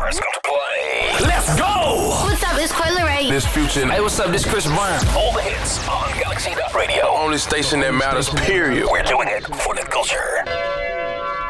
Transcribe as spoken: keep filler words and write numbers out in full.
stars come to play. Let's go! What's up? It's Coi Leray. This Future. Hey, what's up? This Chris Brown. All the hits on Galaxy Radio. Only station that matters, period. We're doing it for the culture.